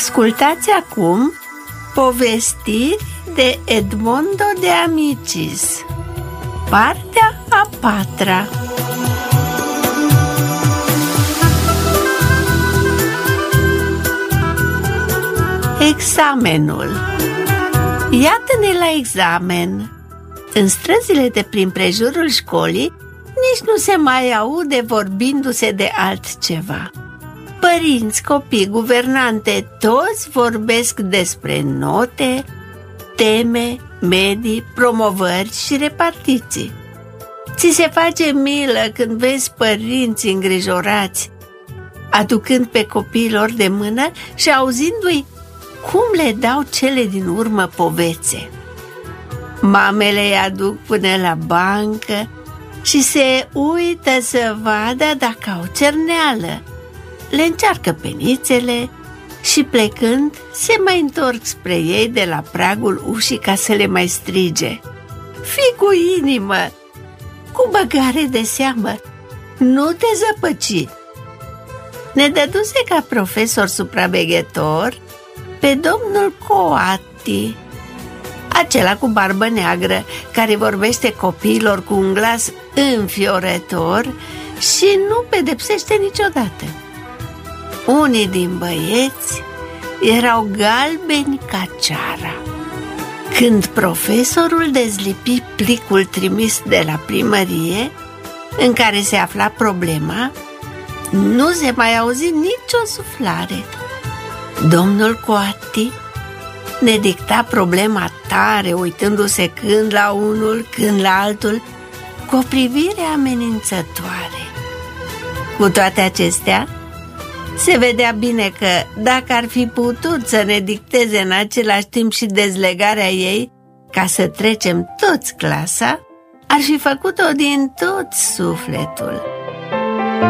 Ascultați acum povestiri de Edmondo de Amicis, partea a 4-a. Examenul. Iată-ne la examen. În străzile de prin prejurul școlii nici nu se mai aude vorbindu-se de altceva. Părinți, copii, guvernante, toți vorbesc despre note, teme, medii, promovări și repartiții. Ți se face milă când vezi părinți îngrijorați, aducând pe copiilor de mână și auzindu-i cum le dau cele din urmă povețe. Mamele îi aduc până la bancă și se uită să vadă dacă au cerneală. Le încearcă penițele și plecând se mai întorc spre ei de la pragul ușii ca să le mai strige: "Fii cu inimă, cu băgare de seamă, nu te zăpăci." Ne dăduse ca profesor supraveghetor pe domnul Coatti, acela cu barbă neagră care vorbește copiilor cu un glas înfiorător și nu pedepsește niciodată. Unii din băieți erau galbeni ca ceara. Când profesorul dezlipi plicul trimis de la primărie în care se afla problema, nu se mai auzi nicio suflare. Domnul Coatti ne dicta problema tare, uitându-se când la unul, când la altul, cu o privire amenințătoare. Cu toate acestea, se vedea bine că, dacă ar fi putut să ne dicteze în același timp și dezlegarea ei, ca să trecem toți clasa, ar fi făcut-o din tot sufletul.